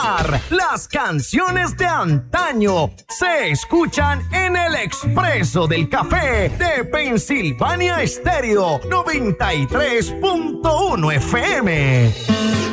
recordar las canciones de antaño se escuchan en el Expreso del Café de Pensilvania Estéreo 93.1 FM.